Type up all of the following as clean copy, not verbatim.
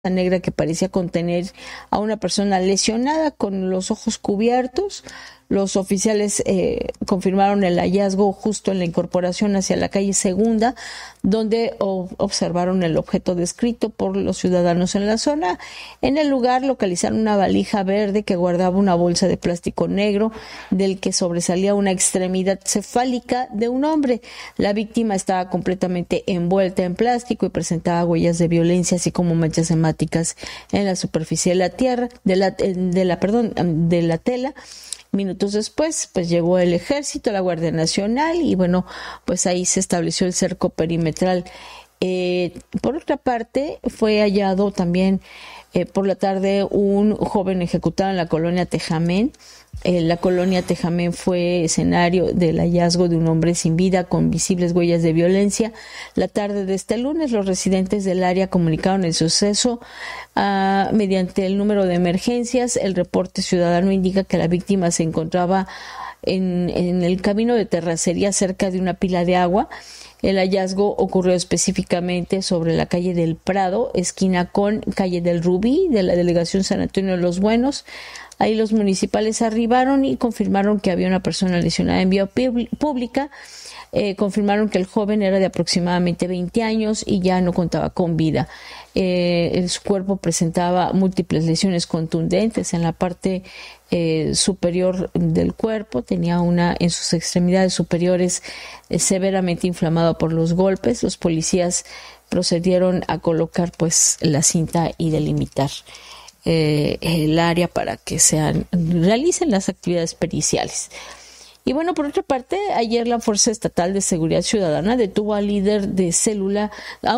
negra que parecía contener a una persona lesionada con los ojos cubiertos. Los oficiales confirmaron el hallazgo justo en la incorporación hacia la calle Segunda, donde observaron el objeto descrito por los ciudadanos en la zona. En el lugar localizaron una valija verde que guardaba una bolsa de plástico negro del que sobresalía una extremidad cefálica de un hombre. La víctima estaba completamente envuelta en plástico y presentaba huellas de violencia, así como manchas hemáticas en la superficie de la tierra, de la tela. Minutos después, pues llegó el ejército, la Guardia Nacional y bueno, pues ahí se estableció el cerco perimetral. Por otra parte, fue hallado también por la tarde un joven ejecutado en la colonia Tejamén. La colonia Tejamén fue escenario del hallazgo de un hombre sin vida con visibles huellas de violencia. La tarde de este lunes, los residentes del área comunicaron el suceso mediante el número de emergencias. El reporte ciudadano indica que la víctima se encontraba en el camino de terracería cerca de una pila de agua. El hallazgo ocurrió específicamente sobre la calle del Prado, esquina con calle del Rubí, de la delegación San Antonio de los Buenos. Ahí los municipales arribaron y confirmaron que había una persona lesionada en vía pública. Confirmaron que el joven era de aproximadamente 20 años y ya no contaba con vida. Su cuerpo presentaba múltiples lesiones contundentes en la parte superior del cuerpo. Tenía una en sus extremidades superiores severamente inflamada por los golpes. Los policías procedieron a colocar pues la cinta y delimitar el área para que realicen las actividades periciales. Y bueno, por otra parte, ayer la Fuerza Estatal de Seguridad Ciudadana detuvo a un líder de célula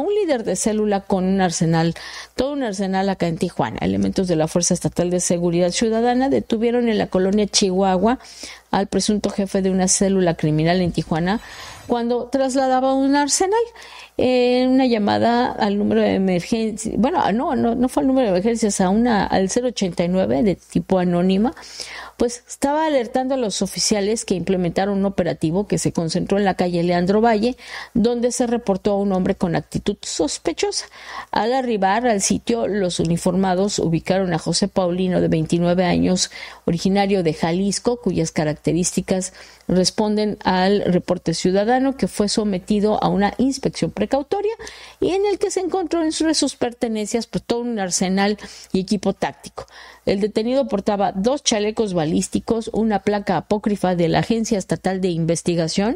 con un arsenal, todo un arsenal acá en Tijuana. Elementos de la Fuerza Estatal de Seguridad Ciudadana detuvieron en la colonia Chihuahua al presunto jefe de una célula criminal en Tijuana cuando trasladaba un arsenal. Una llamada al número de emergencia, no fue al número de emergencias, al 089 de tipo anónima, pues estaba alertando a los oficiales que implementaron un operativo que se concentró en la calle Leandro Valle, donde se reportó a un hombre con actitud sospechosa. Al arribar al sitio, los uniformados ubicaron a José Paulino, de 29 años, originario de Jalisco, cuyas características responden al reporte ciudadano, que fue sometido a una inspección precautoria y en el que se encontró entre sus pertenencias pues todo un arsenal y equipo táctico. El detenido portaba 2 chalecos balísticos, una placa apócrifa de la Agencia Estatal de Investigación,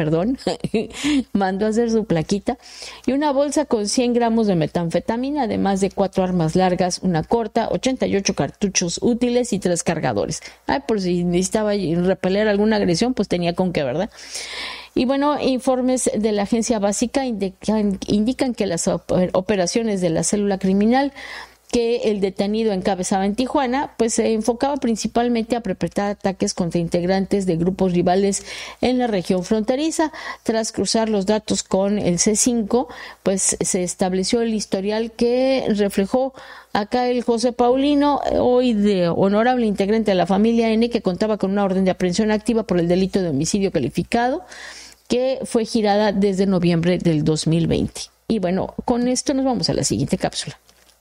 mandó a hacer su plaquita, y una bolsa con 100 gramos de metanfetamina, además de 4 armas largas, una corta, 88 cartuchos útiles y 3 cargadores. Por si necesitaba repeler alguna agresión, pues tenía con qué, ¿verdad? Y bueno, informes de la agencia básica indican que las operaciones de la célula criminal que el detenido encabezaba en Tijuana, pues se enfocaba principalmente a perpetrar ataques contra integrantes de grupos rivales en la región fronteriza. Tras cruzar los datos con el C5, pues se estableció el historial que reflejó acá el José Paulino, hoy de honorable integrante de la familia N, que contaba con una orden de aprehensión activa por el delito de homicidio calificado, que fue girada desde noviembre del 2020. Y bueno, con esto nos vamos a la siguiente cápsula.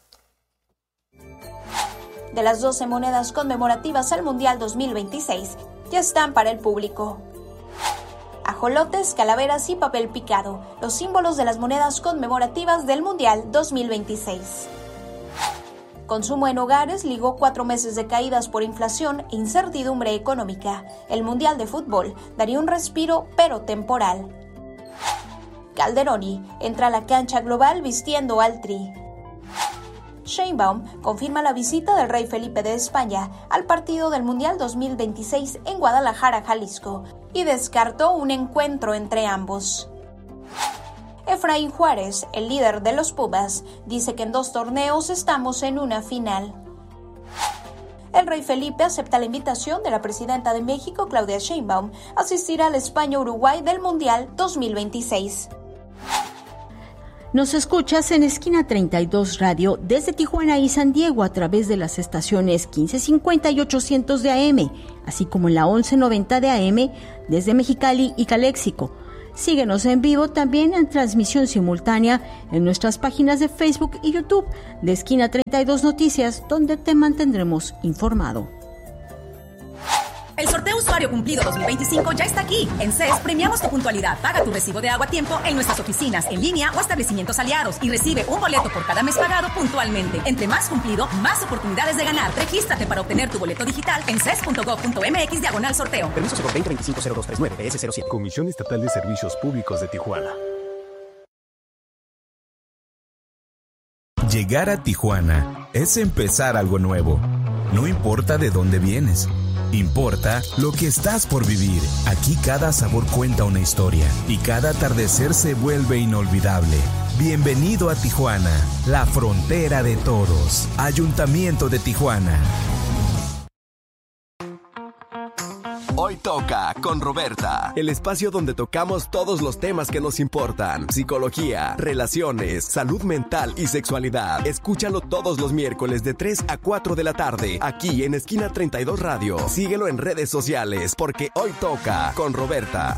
De las 12 monedas conmemorativas al Mundial 2026 ya están para el público. Ajolotes, calaveras y papel picado, los símbolos de las monedas conmemorativas del Mundial 2026. Consumo en hogares ligó 4 meses de caídas por inflación e incertidumbre económica. El Mundial de Fútbol daría un respiro, pero temporal. Calderoni entra a la cancha global vistiendo al Tri. Sheinbaum confirma la visita del rey Felipe de España al partido del Mundial 2026 en Guadalajara, Jalisco, y descartó un encuentro entre ambos. Efraín Juárez, el líder de los Pumas, dice que en 2 torneos estamos en una final. El rey Felipe acepta la invitación de la presidenta de México, Claudia Sheinbaum, a asistir al España-Uruguay del Mundial 2026. Nos escuchas en Esquina 32 Radio desde Tijuana y San Diego a través de las estaciones 1550 y 800 de AM, así como en la 1190 de AM desde Mexicali y Caléxico. Síguenos en vivo también en transmisión simultánea en nuestras páginas de Facebook y YouTube de Esquina 32 Noticias, donde te mantendremos informado. El sorteo Usuario Cumplido 2025 ya está aquí. En CES premiamos tu puntualidad. Paga tu recibo de agua a tiempo en nuestras oficinas, en línea o establecimientos aliados y recibe un boleto por cada mes pagado puntualmente. Entre más cumplido, más oportunidades de ganar. Regístrate para obtener tu boleto digital en ces.gov.mx/sorteo. Permiso por 2025-0239 PS07. Comisión Estatal de Servicios Públicos de Tijuana. Llegar a Tijuana es empezar algo nuevo. No importa de dónde vienes. Importa lo que estás por vivir. Aquí cada sabor cuenta una historia y cada atardecer se vuelve inolvidable. Bienvenido a Tijuana, la frontera de todos. Ayuntamiento de Tijuana. Hoy toca con Roberta, el espacio donde tocamos todos los temas que nos importan: psicología, relaciones, salud mental y sexualidad. Escúchalo todos los miércoles de 3 a 4 de la tarde, aquí en Esquina 32 Radio. Síguelo en redes sociales, porque hoy toca con Roberta.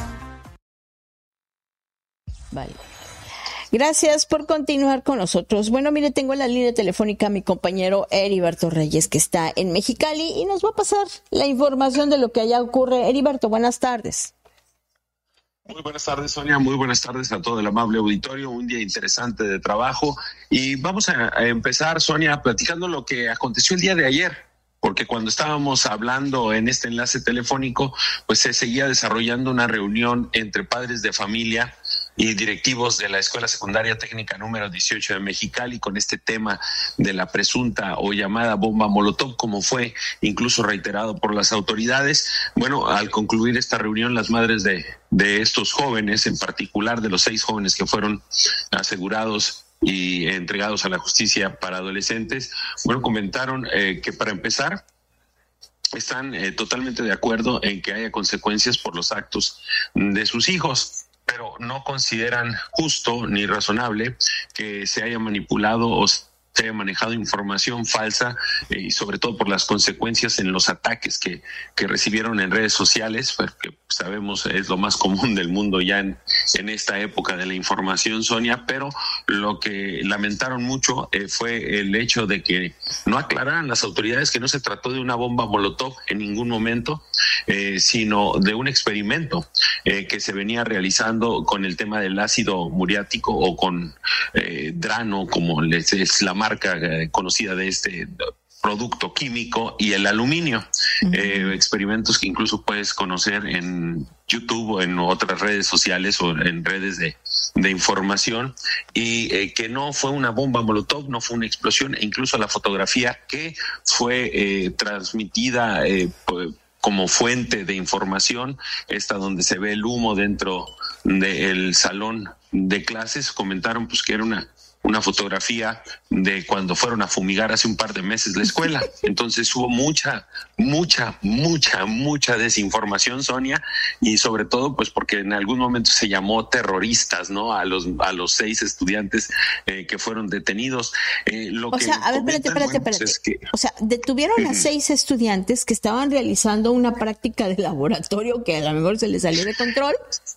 Vale. Gracias por continuar con nosotros. Bueno, mire, tengo en la línea telefónica a mi compañero Heriberto Reyes, que está en Mexicali y nos va a pasar la información de lo que allá ocurre. Heriberto, buenas tardes. Muy buenas tardes, Sonia. Muy buenas tardes a todo el amable auditorio. Un día interesante de trabajo. Y vamos a empezar, Sonia, platicando lo que aconteció el día de ayer. Porque cuando estábamos hablando en este enlace telefónico, pues se seguía desarrollando una reunión entre padres de familia y directivos de la Escuela Secundaria Técnica número 18 de Mexicali con este tema de la presunta o llamada bomba molotov, como fue incluso reiterado por las autoridades. Bueno, al concluir esta reunión, las madres de estos jóvenes, en particular de los 6 jóvenes que fueron asegurados y entregados a la justicia para adolescentes, bueno, comentaron que para empezar están totalmente de acuerdo en que haya consecuencias por los actos de sus hijos, pero no consideran justo ni razonable que se haya manipulado o se haya manejado información falsa y sobre todo por las consecuencias en los ataques que recibieron en redes sociales, porque sabemos es lo más común del mundo ya en esta época de la información, Sonia, pero lo que lamentaron mucho fue el hecho de que no aclararan las autoridades que no se trató de una bomba molotov en ningún momento, sino de un experimento que se venía realizando con el tema del ácido muriático o con Drano, como es la marca conocida de este producto químico, y el aluminio. Experimentos que incluso puedes conocer en YouTube o en otras redes sociales o en redes de información, y que no fue una bomba molotov, no fue una explosión, e incluso la fotografía que fue transmitida como fuente de información, esta donde se ve el humo dentro del salón de clases, comentaron pues que era una fotografía de cuando fueron a fumigar hace un par de meses la escuela. Entonces hubo mucha desinformación, Sonia, y sobre todo pues porque en algún momento se llamó terroristas, ¿no? A los 6 estudiantes que fueron detenidos. Espérate. O sea, detuvieron a 6 estudiantes que estaban realizando una práctica de laboratorio que a lo mejor se les salió de control.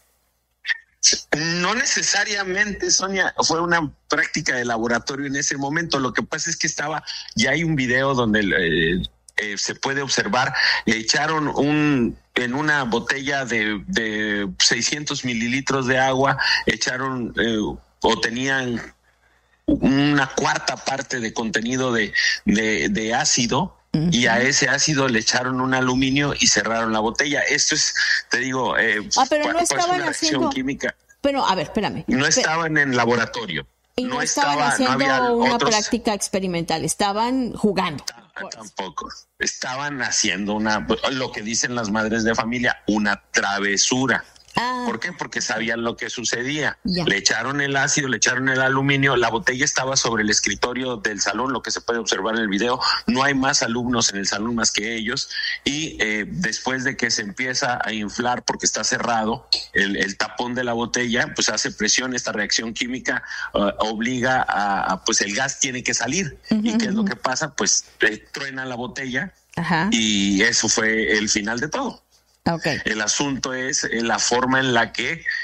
No necesariamente, Sonia, fue una práctica de laboratorio en ese momento. Lo que pasa es que ya hay un video donde se puede observar, le echaron en una botella de 600 mililitros de agua, echaron o tenían una cuarta parte de contenido de ácido. Uh-huh. Y a ese ácido le echaron un aluminio y cerraron la botella. Esto es, te digo, pero no estaban haciendo química. Pero, a ver, espérame. No estaban en laboratorio. Y no estaban haciendo una práctica experimental, estaban jugando. Tampoco. Estaban haciendo lo que dicen las madres de familia, una travesura. ¿Por qué? Porque sabían lo que sucedía. Ya. Le echaron el ácido, le echaron el aluminio, la botella estaba sobre el escritorio del salón, lo que se puede observar en el video. No hay más alumnos en el salón más que ellos, y después de que se empieza a inflar porque está cerrado el tapón de la botella, pues hace presión, esta reacción química obliga pues el gas tiene que salir. Uh-huh, ¿y qué es lo que pasa? Pues truena la botella. Ajá. Y eso fue el final de todo. Okay. El asunto es la forma en la que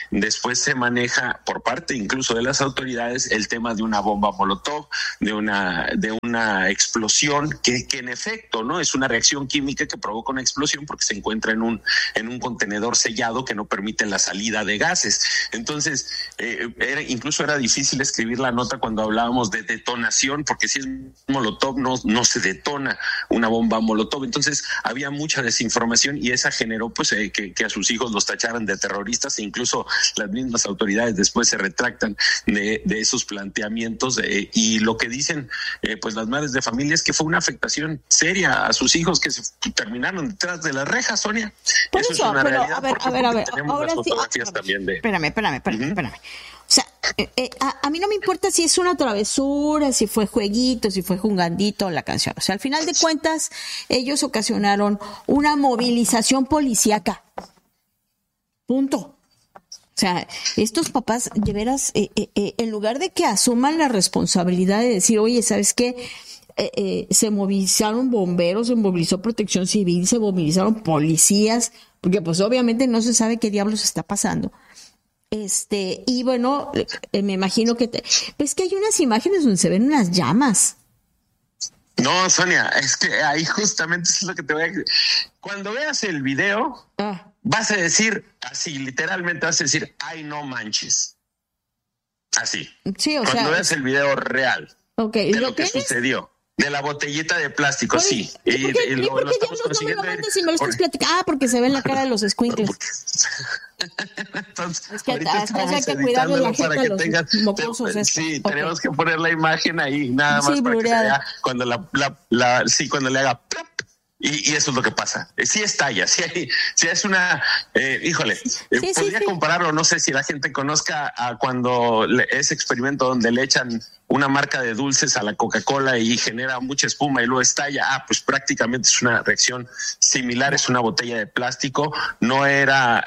después se maneja por parte incluso de las autoridades el tema de una bomba molotov, de una explosión que en efecto, ¿no? Es una reacción química que provoca una explosión porque se encuentra en un contenedor sellado que no permite la salida de gases. Entonces, incluso era difícil escribir la nota cuando hablábamos de detonación, porque si es molotov no se detona una bomba molotov. Entonces, había mucha desinformación y esa generó pues que a sus hijos los tacharan de terroristas, e incluso las mismas autoridades después se retractan de esos planteamientos, y lo que dicen pues las madres de familia es que fue una afectación seria a sus hijos que se terminaron detrás de las rejas, Sonia. Por eso, es una pero realidad, a ver, tenemos ahora las fotografías también de... Espérame. O sea, a mí no me importa si es una travesura, si fue jueguito, si fue jugandito la canción. O sea, al final de cuentas, ellos ocasionaron una movilización policíaca. Punto. O sea, estos papás, de veras, en lugar de que asuman la responsabilidad de decir, oye, ¿sabes qué? Se movilizaron bomberos, se movilizó protección civil, se movilizaron policías, porque pues obviamente no se sabe qué diablos está pasando. Y bueno, me imagino que pues que hay unas imágenes donde se ven unas llamas. No, Sonia, es que ahí justamente es lo que te voy a decir. Cuando veas el video, vas a decir así, literalmente vas a decir, ay, no manches. Así. Sí, cuando veas el video real de lo que sucedió. De la botellita de plástico, sí. ¿Por qué diablos no me lo mandas y me lo estás platicando? Porque se ve en la cara de los escuincles. Entonces, es que hay que cuidar de la gente de los mocosos. Sí, tenemos que poner la imagen ahí, nada más para que se vea cuando cuando le haga plop. Y eso es lo que pasa. Sí estalla, sí es una... podría compararlo, no sé si la gente conozca a cuando ese experimento donde le echan una marca de dulces a la Coca-Cola y genera mucha espuma y luego estalla. Pues prácticamente es una reacción similar, es una botella de plástico. No era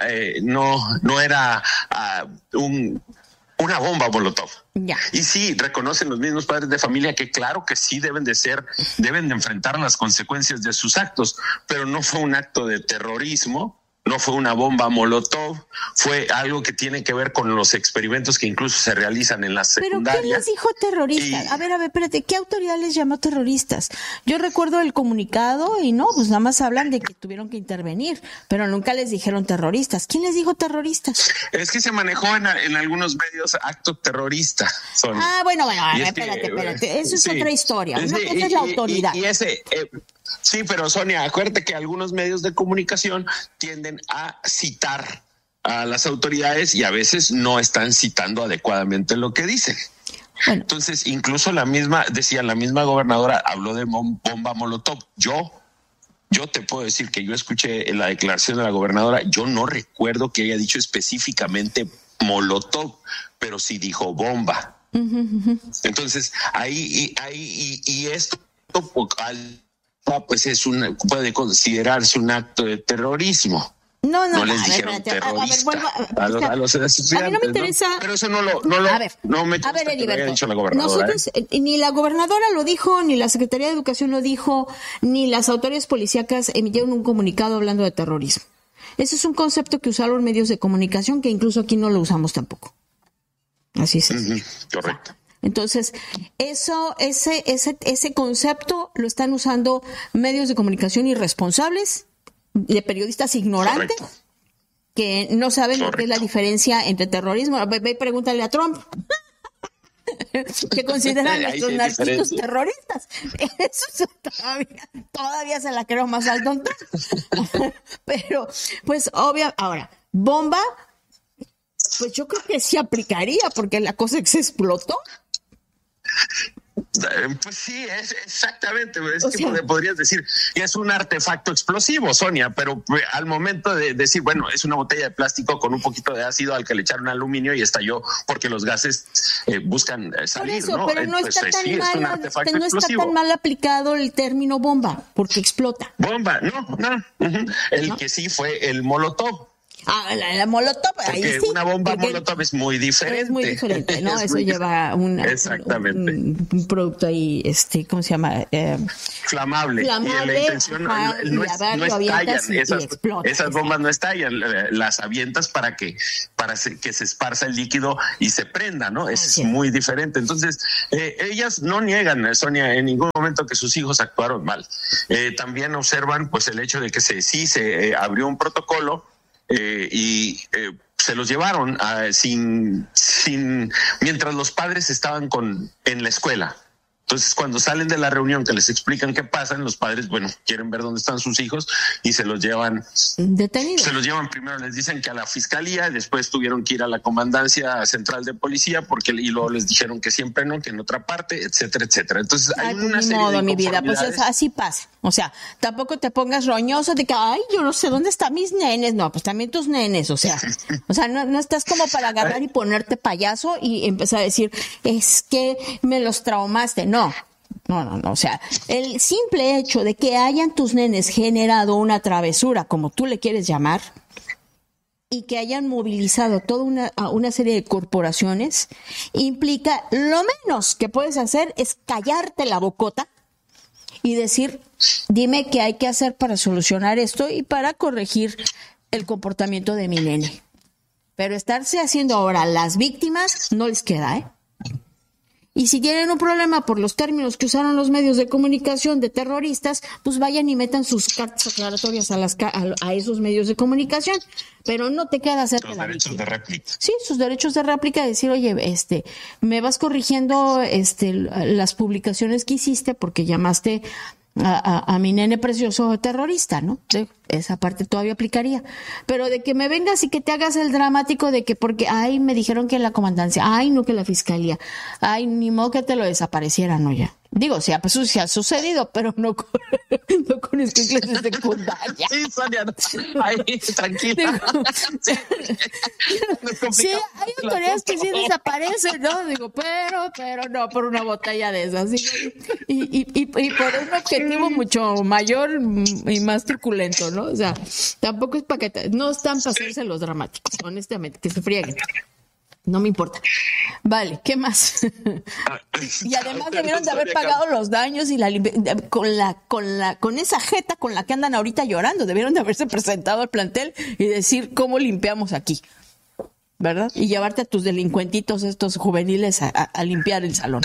una bomba molotov. Ya. Y sí, reconocen los mismos padres de familia que claro que sí deben de enfrentar las consecuencias de sus actos, pero no fue un acto de terrorismo, no fue una bomba molotov, fue algo que tiene que ver con los experimentos que incluso se realizan en las secundarias. ¿Pero quién les dijo terroristas? A ver, espérate, ¿qué autoridad les llamó terroristas? Yo recuerdo el comunicado y pues nada más hablan de que tuvieron que intervenir, pero nunca les dijeron terroristas. ¿Quién les dijo terroristas? Es que se manejó en algunos medios acto terrorista. Bueno, espérate, eso es otra historia. Esa es la autoridad. Sí, pero Sonia, acuérdate que algunos medios de comunicación tienden a citar a las autoridades y a veces no están citando adecuadamente lo que dicen. Bueno. Entonces, incluso la misma gobernadora habló de bomba molotov. Yo te puedo decir que yo escuché en la declaración de la gobernadora, yo no recuerdo que haya dicho específicamente molotov, pero sí dijo bomba. Entonces, ahí esto pues puede considerarse un acto de terrorismo. No les dijeron terrorista a los estudiantes. A mí no me interesa. ¿No? Pero eso no me consta que lo haya dicho la gobernadora. Nosotros, ni la gobernadora lo dijo, ni la Secretaría de Educación lo dijo, ni las autoridades policíacas emitieron un comunicado hablando de terrorismo. Ese es un concepto que usaron medios de comunicación que incluso aquí no lo usamos tampoco. Así es. Correcto. Entonces, ese concepto lo están usando medios de comunicación irresponsables, de periodistas ignorantes, que no saben lo que es la diferencia entre terrorismo. Ve y pregúntale a Trump, que consideran nuestros narquitos terroristas. Eso todavía se la creo más al tonto. Pero, pues, ahora, bomba, pues yo creo que sí aplicaría, porque la cosa se explotó. Pues sí, es exactamente. Podrías decir que es un artefacto explosivo, Sonia, pero al momento de decir, bueno, es una botella de plástico con un poquito de ácido al que le echaron aluminio y estalló porque los gases buscan salir, ¿no? Pero no está tan mal aplicado el término bomba, porque explota. Bomba, no. El que sí fue el molotov. La Molotov, ahí porque sí. una bomba Molotov es muy diferente. Es muy diferente, ¿no? Eso lleva un producto ahí, ¿cómo se llama? Flamable. Y la intención no estallan. Esas bombas no estallan. Las avientas para que se esparza el líquido y se prenda, ¿no? Es muy diferente. Entonces, ellas no niegan, Sonia, en ningún momento que sus hijos actuaron mal. También observan, pues, el hecho de que se abrió un protocolo y se los llevaron mientras los padres estaban en la escuela. Entonces, cuando salen de la reunión que les explican qué pasa, los padres, quieren ver dónde están sus hijos y se los llevan detenidos. Se los llevan primero, les dicen que a la fiscalía, después tuvieron que ir a la comandancia central de policía y luego les dijeron que siempre no, que en otra parte, etcétera, etcétera. Entonces, hay una serie de mi vida, pues así pasa. O sea, tampoco te pongas roñoso de que, yo no sé dónde están mis nenes. No, pues también tus nenes, o sea, no estás como para agarrar y ponerte payaso y empezar a decir, es que me los traumaste. No, o sea, el simple hecho de que hayan tus nenes generado una travesura, como tú le quieres llamar, y que hayan movilizado toda una serie de corporaciones, implica lo menos que puedes hacer es callarte la bocota y decir, dime qué hay que hacer para solucionar esto y para corregir el comportamiento de mi nene. Pero estarse haciendo ahora las víctimas no les queda, ¿eh? Y si tienen un problema por los términos que usaron los medios de comunicación de terroristas, pues vayan y metan sus cartas aclaratorias a esos medios de comunicación. Pero no te queda hacer los derechos de réplica. Sí, sus derechos de réplica, decir, oye, me vas corrigiendo las publicaciones que hiciste porque llamaste a mi nene precioso terrorista, ¿no? Esa parte todavía aplicaría. Pero de que me vengas y que te hagas el dramático de que porque, me dijeron que la comandancia, no que la fiscalía, ni modo que te lo desaparecieran, ¿no? Ya. Digo, sí ha sucedido, pero no con escuincles de secundaria. Sí, Sonia, tranquila. Sí, hay autoridades que sí desaparecen, ¿no? Digo, pero no por una botella de esas. ¿Sí? Y por un objetivo mucho mayor y más truculento, ¿no? O sea, tampoco es para que no están para hacerse los dramáticos, honestamente, que se frieguen. No me importa. Vale, ¿qué más? Y además debieron de haber pagado los daños y con esa jeta con la que andan ahorita llorando. Debieron de haberse presentado al plantel y decir cómo limpiamos aquí, ¿verdad? Y llevarte a tus delincuentitos estos juveniles a limpiar el salón.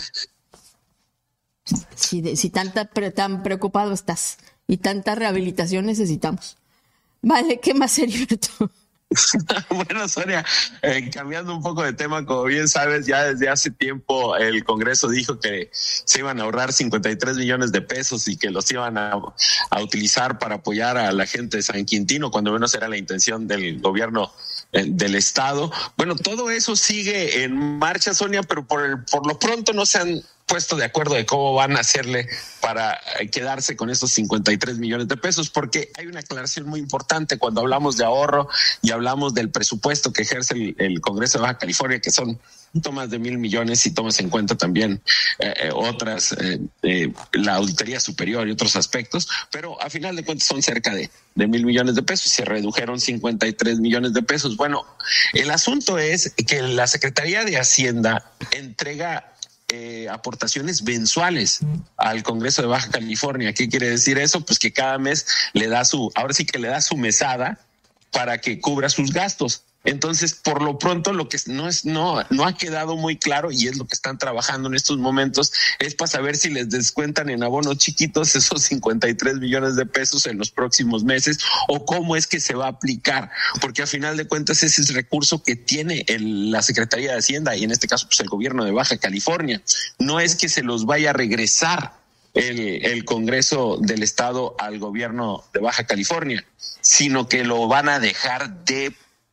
Si tan preocupado estás y tanta rehabilitación necesitamos. Vale, ¿qué más, Heriberto? Bueno, Sonia, cambiando un poco de tema, como bien sabes, ya desde hace tiempo el Congreso dijo que se iban a ahorrar 53 millones de pesos y que los iban a utilizar para apoyar a la gente de San Quintino, cuando menos era la intención del gobierno del Estado. Bueno, todo eso sigue en marcha, Sonia, pero por lo pronto no se han puesto de acuerdo de cómo van a hacerle para quedarse con esos 53 millones de pesos, porque hay una aclaración muy importante cuando hablamos de ahorro y hablamos del presupuesto que ejerce el Congreso de Baja California, que son más de 1,000 millones, y tomas en cuenta también otras, la Auditoría Superior y otros aspectos, pero a final de cuentas son cerca de 1,000 millones de pesos y se redujeron 53 millones de pesos. Bueno, el asunto es que la Secretaría de Hacienda entrega aportaciones mensuales al Congreso de Baja California. ¿Qué quiere decir eso? Pues que cada mes le da su mesada para que cubra sus gastos. Entonces, por lo pronto, lo que no ha quedado muy claro, y es lo que están trabajando en estos momentos, es para saber si les descuentan en abonos chiquitos esos 53 millones de pesos en los próximos meses, o cómo es que se va a aplicar, porque a final de cuentas ese es el recurso que tiene la Secretaría de Hacienda, y en este caso pues el gobierno de Baja California. No es que se los vaya a regresar el Congreso del Estado al gobierno de Baja California, sino que lo van a dejar de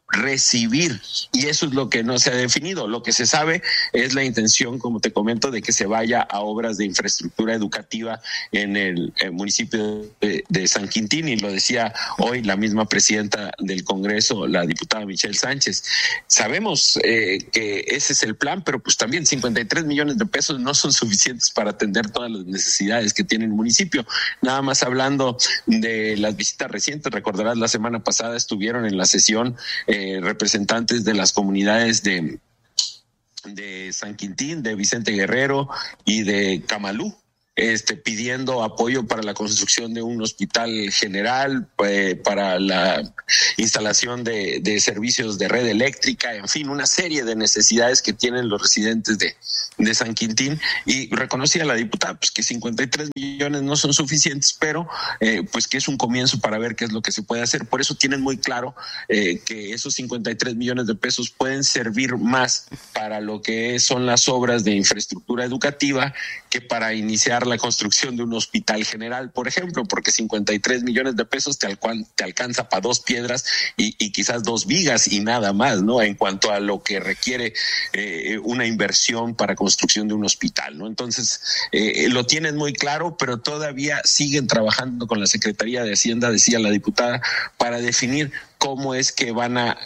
recibir, y eso es lo que no se ha definido. Lo que se sabe es la intención, como te comento, de que se vaya a obras de infraestructura educativa en el municipio de San Quintín, y lo decía hoy la misma presidenta del Congreso, la diputada Michelle Sánchez. Sabemos que ese es el plan, pero pues también 53 millones de pesos no son suficientes para atender todas las necesidades que tiene el municipio. Nada más hablando de las visitas recientes, recordarás, la semana pasada estuvieron en la sesión representantes de las comunidades de San Quintín, de Vicente Guerrero y de Camalú, pidiendo apoyo para la construcción de un hospital general, para la instalación de servicios de red eléctrica, en fin, una serie de necesidades que tienen los residentes de San Quintín. Y reconocía la diputada pues que 53 millones no son suficientes, pero pues que es un comienzo para ver qué es lo que se puede hacer. Por eso tienen muy claro que esos 53 millones de pesos pueden servir más para lo que son las obras de infraestructura educativa que para iniciar la construcción de un hospital general, por ejemplo, porque 53 millones de pesos te alcanza para 2 piedras y quizás 2 vigas y nada más, ¿no? En cuanto a lo que requiere una inversión para construcción de un hospital, ¿no? Entonces, lo tienen muy claro, pero todavía siguen trabajando con la Secretaría de Hacienda, decía la diputada, para definir cómo es que van a,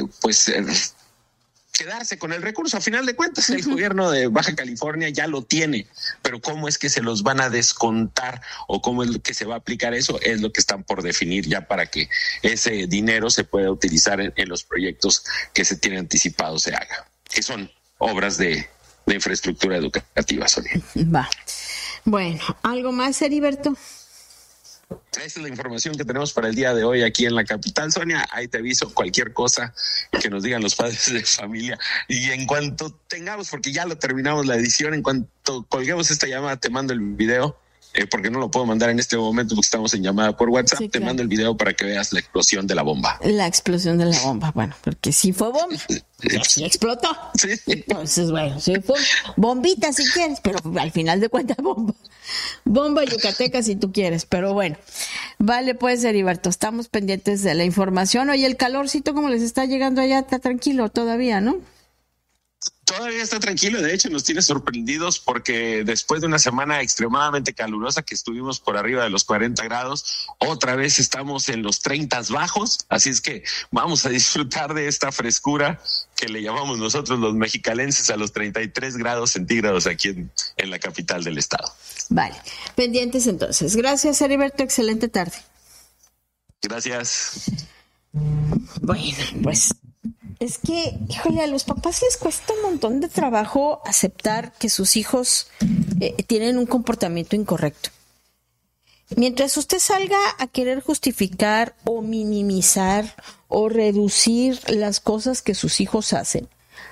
quedarse con el recurso. A final de cuentas, el gobierno de Baja California ya lo tiene, pero cómo es que se los van a descontar o cómo es que se va a aplicar eso, es lo que están por definir ya para que ese dinero se pueda utilizar en los proyectos que se tienen anticipados se haga, que son obras de infraestructura educativa, Sonia. Va. Bueno, ¿algo más, Heriberto? Esa es la información que tenemos para el día de hoy aquí en la capital, Sonia. Ahí te aviso cualquier cosa que nos digan los padres de familia. Y en cuanto tengamos, porque ya lo terminamos la edición, en cuanto colguemos esta llamada, te mando el video, porque no lo puedo mandar en este momento porque estamos en llamada por WhatsApp. Sí, claro. Te mando el video para que veas la explosión de la bomba. La explosión de la bomba, bueno, porque sí fue bomba. Sí explotó. Sí. Entonces, bueno, sí fue bombita si quieres, pero al final de cuentas bomba. Bomba yucateca si tú quieres, pero bueno. Vale, pues, Heriberto, estamos pendientes de la información. Oye, el calorcito, ¿cómo les está llegando allá? Está tranquilo todavía, ¿no? Todavía está tranquilo, de hecho nos tiene sorprendidos porque después de una semana extremadamente calurosa que estuvimos por arriba de los 40 grados, otra vez estamos en los 30 bajos, así es que vamos a disfrutar de esta frescura que le llamamos nosotros los mexicalenses a los 33 grados centígrados aquí en la capital del estado. Vale, pendientes entonces. Gracias, Heriberto, excelente tarde. Gracias. Bueno, pues es que, híjole, a los papás les cuesta un montón de trabajo aceptar que sus hijos tienen un comportamiento incorrecto. Mientras usted salga a querer justificar o minimizar o reducir las cosas que sus hijos hacen,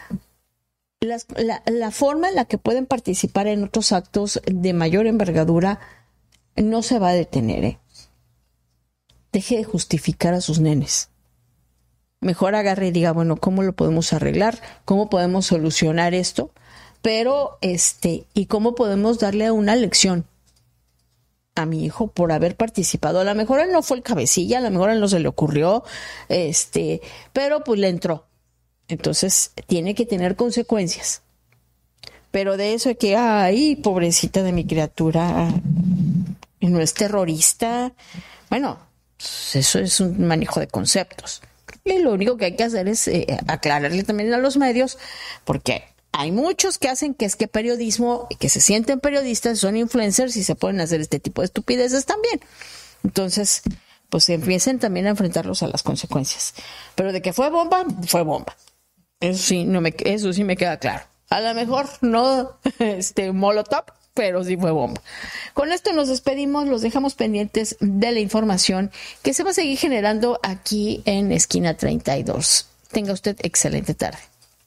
la forma en la que pueden participar en otros actos de mayor envergadura no se va a detener, Deje de justificar a sus nenes. Mejor agarre y diga, bueno, ¿cómo lo podemos arreglar? ¿Cómo podemos solucionar esto? Pero, ¿y cómo podemos darle una lección a mi hijo por haber participado? A lo mejor él no fue el cabecilla, a lo mejor él no se le ocurrió, pero pues le entró. Entonces, tiene que tener consecuencias. Pero de eso de que, ay, pobrecita de mi criatura, no es terrorista. Bueno, eso es un manejo de conceptos. Y lo único que hay que hacer es aclararle también a los medios, porque hay muchos que hacen que es que periodismo, que se sienten periodistas, son influencers y se pueden hacer este tipo de estupideces también. Entonces, pues empiecen también a enfrentarlos a las consecuencias. Pero de que fue bomba, fue bomba. Eso sí me queda claro. A lo mejor no molotov, pero sí fue bomba. Con esto nos despedimos, los dejamos pendientes de la información que se va a seguir generando aquí en Esquina 32. Tenga usted excelente tarde.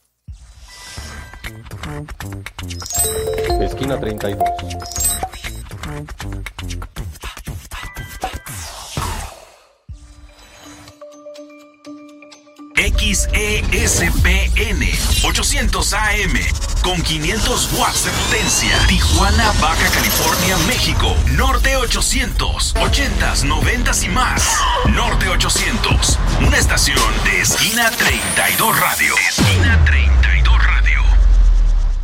Esquina 32. XESPN 800 AM con 500 watts de potencia. Tijuana, Baja California, México. Norte 800, 80s, 90s y más. Norte 800, una estación estación de Esquina 32 Radio.